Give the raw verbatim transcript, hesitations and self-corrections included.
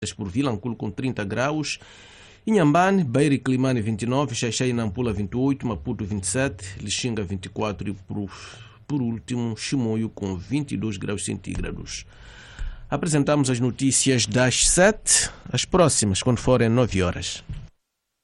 por Vilanculo com trinta graus, Inhambane, Beira e Climane vinte e nove, Xaixai e Nampula vinte e oito, Maputo vinte e sete, Lixinga vinte e quatro e por, por último Chimoio com vinte e dois graus centígrados. Apresentamos as notícias das sete, as próximas quando forem nove horas.